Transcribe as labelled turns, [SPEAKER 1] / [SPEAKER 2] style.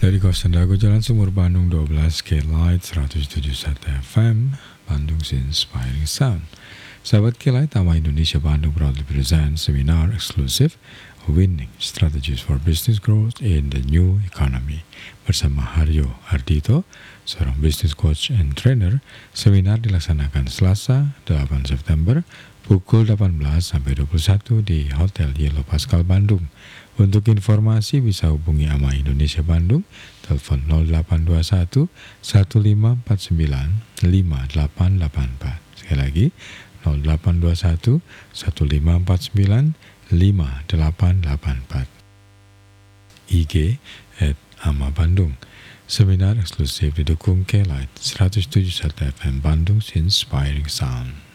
[SPEAKER 1] Dari kawasan Dago Jalan Sumur Bandung 12 K-Light 107.1 FM Bandung Inspiring Sound. Sahabat K-Light, Taman Indonesia Bandung proudly present seminar exclusive Winning Strategies for Business Growth in the New Economy bersama Haryo Ardito, seorang business coach and trainer. Seminar dilaksanakan Selasa 8 September pukul 18 sampai 21 di Hotel Yellow Pascal Bandung. Untuk informasi bisa hubungi AMA Indonesia Bandung, telepon 0821 1549 5884. Sekali lagi 0821 1549 5884. IG @AMA Bandung. Seminar eksklusif didukung K-Light 107.1 FM Bandung Inspiring Sound.